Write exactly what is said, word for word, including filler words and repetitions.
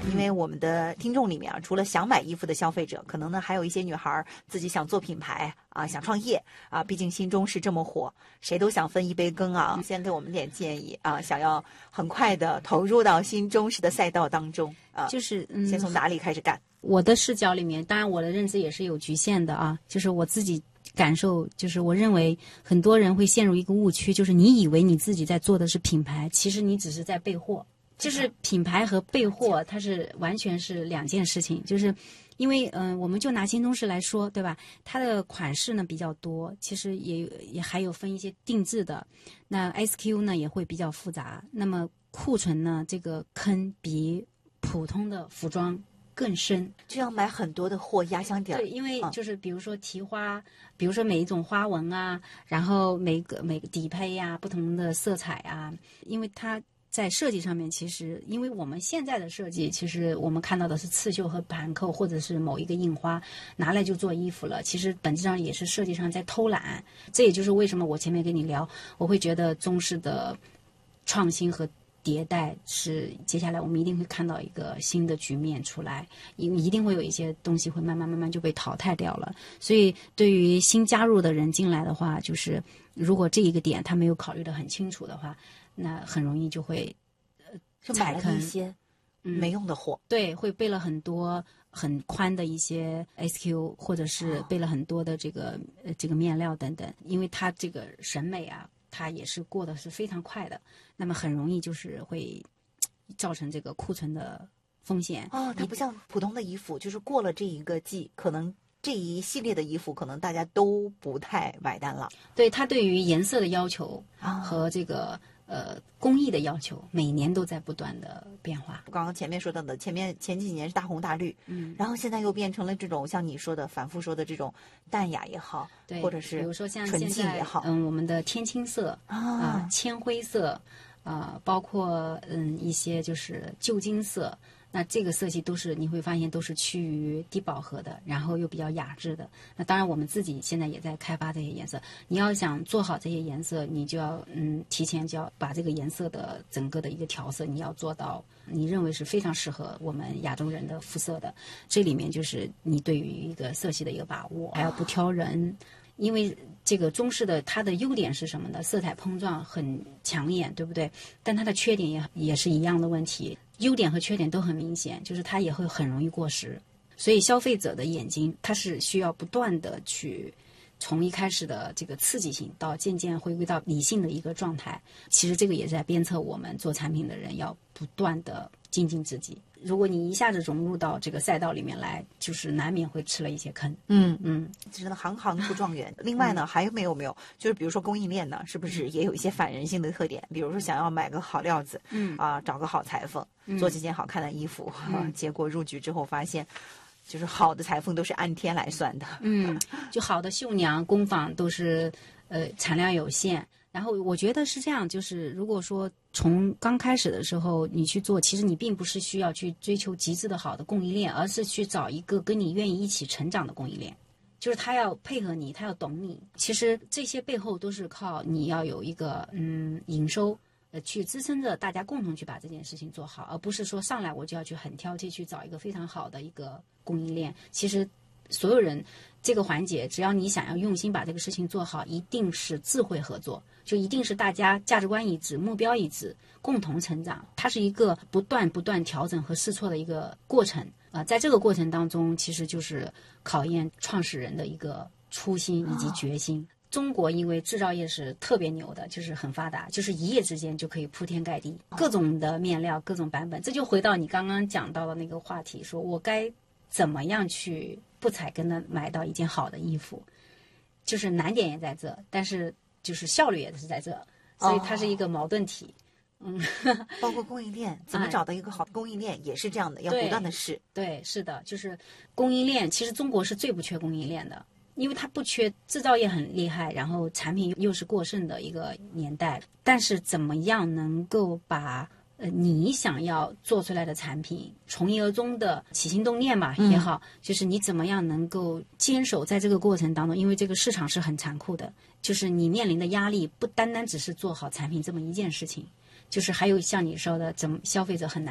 因为我们的听众里面啊，除了想买衣服的消费者，可能呢还有一些女孩自己想做品牌啊，想创业啊，毕竟新中式这么火，谁都想分一杯羹啊。先给我们点建议啊，想要很快的投入到新中式的赛道当中啊， 就是嗯， 先从哪里开始干？ 我的视角里面，当然我的认知也是有局限的啊，就是我自己感受，就是我认为很多人会陷入一个误区，就是你以为你自己在做的是品牌，其实你只是在备货。就是品牌和备货它是完全是两件事情，就是因为嗯、呃，我们就拿新中式来说，对吧？它的款式呢比较多，其实也也还有分一些定制的，那 S K U 呢也会比较复杂，那么库存呢这个坑比普通的服装更深， 就要买很多的货压箱底儿。 对，因为就是比如说提花，嗯、比如说每一种花纹啊，然后每个每个底配呀、啊，不同的色彩啊，因为它。在设计上面，其实因为我们现在的设计，其实我们看到的是刺绣和盘扣，或者是某一个印花拿来就做衣服了。其实本质上也是设计上在偷懒。这也就是为什么我前面跟你聊，我会觉得中式的创新和迭代是接下来我们一定会看到一个新的局面出来，因为一定会有一些东西会慢慢慢慢就被淘汰掉了。所以对于新加入的人进来的话，就是如果这一个点他没有考虑得很清楚的话，那很容易就会呃就买了一些没用的货、 嗯、对，会备了很多很宽的一些 S K U， 或者是备了很多的这个、哦、呃这个面料等等，因为它这个审美啊它也是过得是非常快的，那么很容易就是会造成这个库存的风险。 哦，它不像普通的衣服，就是过了这一个季，可能这一系列的衣服可能大家都不太买单了。 对，它对于颜色的要求和这个、哦、呃工艺的要求每年都在不断的变化。 刚刚前面说到的，前面前几年是大红大绿，嗯，然后现在又变成了这种像你说的反复说的这种淡雅也好， 对， 或者是比如说像纯净也好， 嗯，我们的天青色啊、呃、铅灰色啊、呃，包括嗯一些就是旧金色。那这个色系都是你会发现都是趋于低饱和的，然后又比较雅致的。那当然我们自己现在也在开发这些颜色，你要想做好这些颜色，你就要嗯提前就要把这个颜色的整个的一个调色你要做到你认为是非常适合我们亚洲人的肤色的。这里面就是你对于一个色系的一个把握，还要不挑人。因为这个中式的它的优点是什么呢？色彩碰撞很抢眼，对不对？但它的缺点也也是一样的问题，优点和缺点都很明显，就是它也会很容易过时。所以消费者的眼睛它是需要不断的去从一开始的这个刺激性到渐渐回归到理性的一个状态。其实这个也在鞭策我们做产品的人要不断的精进自己。如果你一下子融入到这个赛道里面来，就是难免会吃了一些坑。 嗯嗯，真的行行出状元。另外呢， 嗯、 还有没有没有？就是比如说供应链呢，是不是也有一些反人性的特点？比如说想要买个好料子，嗯啊，找个好裁缝， 嗯、 做几件好看的衣服， 嗯啊，结果入局之后发现，就是好的裁缝都是按天来算的。 嗯，就好的绣娘工坊都是呃产量有限。然后我觉得是这样，就是如果说从刚开始的时候你去做，其实你并不是需要去追求极致的好的供应链，而是去找一个跟你愿意一起成长的供应链，就是他要配合你，他要懂你。其实这些背后都是靠你要有一个嗯营收呃去支撑着大家共同去把这件事情做好，而不是说上来我就要去很挑剔去找一个非常好的一个供应链。其实所有人这个环节，只要你想要用心把这个事情做好，一定是智慧合作，就一定是大家价值观一致，目标一致，共同成长。它是一个不断不断调整和试错的一个过程啊、呃，在这个过程当中，其实就是考验创始人的一个初心以及决心。哦、中国因为制造业是特别牛的，就是很发达，就是一夜之间就可以铺天盖地，各种的面料，各种版本。这就回到你刚刚讲到的那个话题，说我该怎么样去不踩跟的买到一件好的衣服，就是难点也在这，但是就是效率也是在这，所以它是一个矛盾体。 哦、嗯，包括供应链，怎么找到一个好的供应链、哎、也是这样的，要不断的试。 对，是的，就是供应链，其实中国是最不缺供应链的，因为它不缺，制造业很厉害，然后产品又是过剩的一个年代，但是怎么样能够把呃，你想要做出来的产品从一而终的起心动念嘛也好、嗯、就是你怎么样能够坚守在这个过程当中，因为这个市场是很残酷的，就是你面临的压力不单单只是做好产品这么一件事情，就是还有像你说的怎么消费者很难